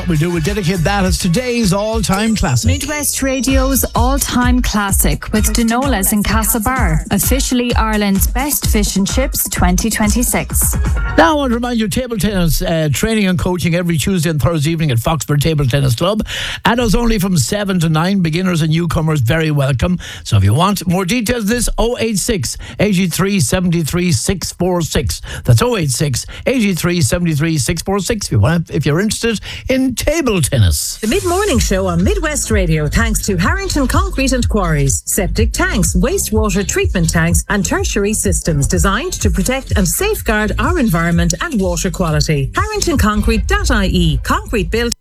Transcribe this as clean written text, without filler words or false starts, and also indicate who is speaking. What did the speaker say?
Speaker 1: We'll dedicate that as today's all-time classic.
Speaker 2: Midwest Radio's all-time classic with Denola's in Castlebar, officially Ireland's best fish and chips 2026.
Speaker 1: Now I want to remind you, table tennis training and coaching every Tuesday and Thursday evening at Foxford Table Tennis Club. Adults only from 7 to 9. Beginners and newcomers very welcome. So if you want more details, this 086 83 73 646. That's 086 83 73 646 if you're interested in table tennis.
Speaker 3: The mid-morning show on Midwest Radio, thanks to Harrington Concrete and Quarries. Septic tanks, wastewater treatment tanks and tertiary systems designed to protect and safeguard our environment and water quality. HarringtonConcrete.ie. Concrete built